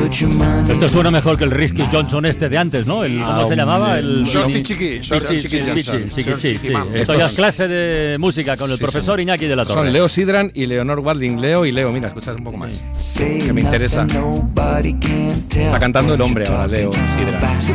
Esto suena mejor que el Risky Johnson este de antes, ¿no? ¿Cómo se llamaba? El Shorty Chiqui Johnson. Sí. Esto ya es clase de música con el profesor Iñaki de la Torre. Son Leo Sidran y Leonor Walding. Leo, mira, escuchad un poco más. Que me interesa. Está cantando el hombre ahora, Leo Sidran.